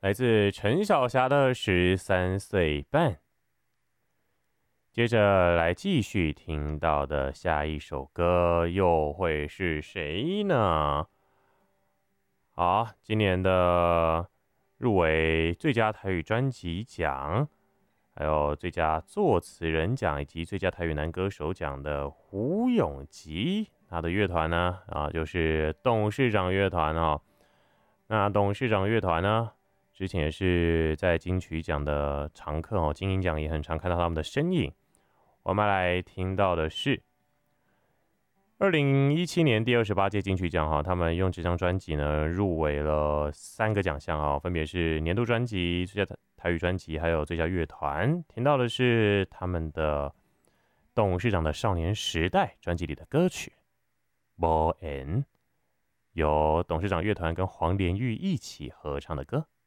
来自陈小霞的《13岁半》。接着来继续听到的下一首歌又会是谁呢？好，今年的入围最佳台语专辑奖，还有最佳作词人奖以及最佳台语男歌手奖的胡永吉，他的乐团呢就是董事长乐团哦。那董事长乐团呢，之前也是在金曲奖的常客哦，金鹰奖也很常看到他们的身影。我们来听到的是2017年第28届金曲奖哈，他们用这张专辑呢入围了3个奖项哈，分别是年度专辑、最佳台语专辑，还有最佳乐团。听到的是他们的董事长的少年时代专辑里的歌曲《无缘》，由董事长乐团跟黄连玉一起合唱的歌。